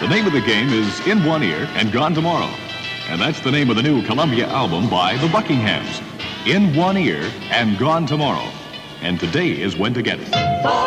The name of the game is In One Ear and Gone Tomorrow. And that's the name of the new Columbia album by the Buckinghams. In One Ear and Gone Tomorrow. And today is when to get it.